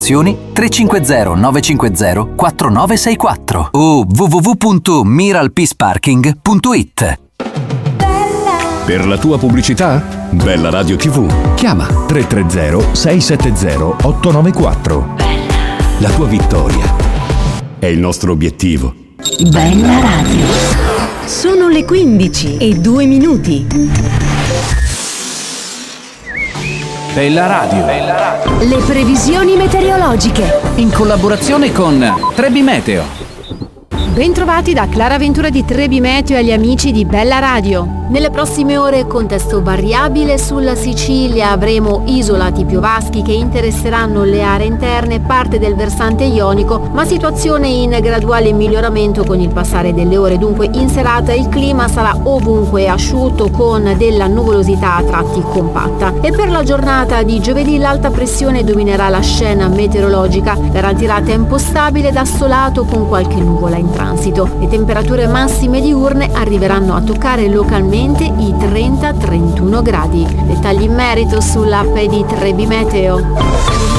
350 950 4964 o www.miralpeaceparking.it. Per la tua pubblicità? Bella Radio TV. Chiama 330 670 894. La tua vittoria è il nostro obiettivo. Bella Radio. Sono le 15:02. Bella Radio. Le previsioni meteorologiche. In collaborazione con Trebi Meteo. Bentrovati da Clara Ventura di Trebi Meteo e agli amici di Bella Radio. Nelle prossime ore contesto variabile sulla Sicilia, avremo isolati piovaschi che interesseranno le aree interne e parte del versante ionico, ma situazione in graduale miglioramento con il passare delle ore. Dunque in serata il clima sarà ovunque asciutto con della nuvolosità a tratti compatta. E per la giornata di giovedì l'alta pressione dominerà la scena meteorologica, garantirà tempo stabile ed assolato con qualche nuvola in transito. Le temperature massime diurne arriveranno a toccare localmente i 30-31 gradi. Dettagli in merito sull'app di Trebi Meteo.